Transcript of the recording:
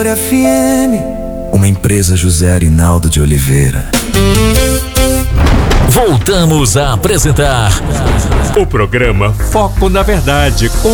Doutor FM, uma empresa José Arinaldo de Oliveira. Voltamos a apresentar o programa Foco na Verdade, com